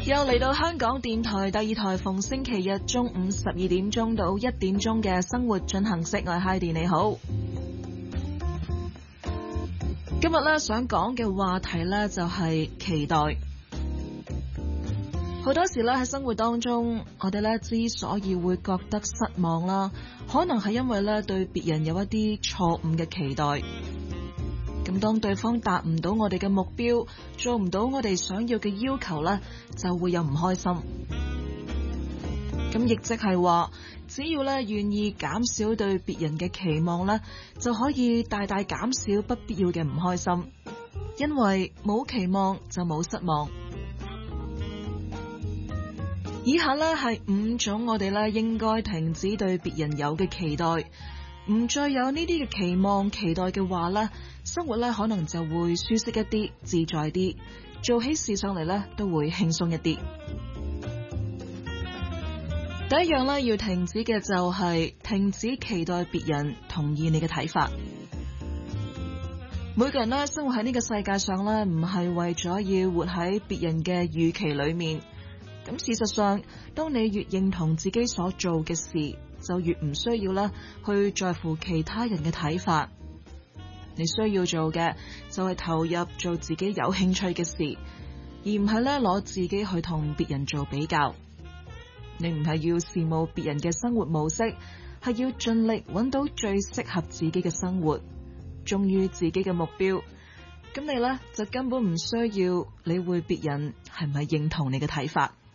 又嚟到香港電台第二台逢星期日中午12點鐘到1點鐘嘅生活進行式，我係 Heidi， 你好。今日咧想講嘅話題咧就係期待。好多時咧喺生活當中，我哋咧之所以會覺得失望啦，可能係因為咧對別人有一啲錯誤嘅期待。咁當對方達唔到我哋嘅目標，做唔到我哋想要嘅要求咧，就會有唔開心。咁亦即係話，只要咧願意減少對別人嘅期望咧，就可以大大減少不必要嘅唔開心。因為冇期望就冇失望。以下咧係5種我哋咧應該停止對別人有嘅期待，唔再有呢啲嘅期望期待嘅話咧，生活咧可能就會舒適一啲，自在啲，做起事上嚟咧都會輕鬆一啲。第一樣咧要停止嘅就係停止期待別人同意你嘅睇法。每個人咧生活喺呢個世界上咧，唔係為咗要活喺別人嘅預期裏面。咁事實上，當你越認同自己所做嘅事，就越唔需要咧去在乎其他人嘅睇法。你需要做嘅就係投入做自己有興趣嘅事，而唔係咧攞自己去同別人做比較。你唔係要羨慕別人嘅生活模式，係要盡力揾到最適合自己嘅生活，忠於自己嘅目標。咁你咧就根本唔需要理會別人係咪認同你嘅睇法。